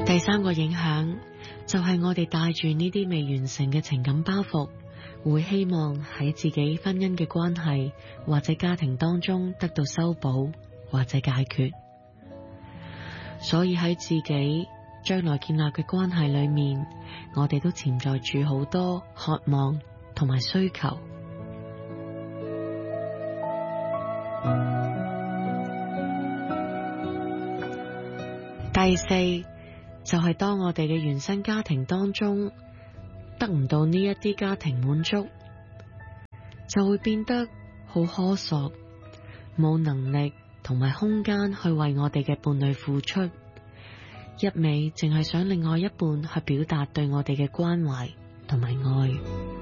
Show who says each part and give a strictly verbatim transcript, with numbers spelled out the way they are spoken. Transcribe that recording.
Speaker 1: 第三個影響就係我哋帶住呢啲未完成嘅情感包袱，會希望喺自己婚姻嘅關係或者家庭當中得到修補或者解決，所以喺自己將來建立嘅關係裏面，我哋都潛在住好多渴望同埋需求。第四就係當我哋嘅原生家庭當中得唔到呢一啲家庭滿足，就會變得好苛索，冇能力同埋空間去為我哋嘅伴侶付出，一味淨係想另外一半去表達對我哋嘅關懷同埋愛。